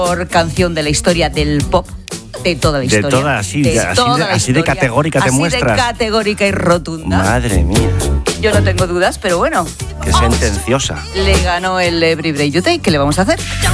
Por canción de la historia del pop, de toda la historia. De toda, así de categórica te muestras. Así de categórica y rotunda. Madre mía. Yo no tengo dudas, pero bueno. Qué sentenciosa. Le ganó el Every Breath You Take. ¿Qué le vamos a hacer?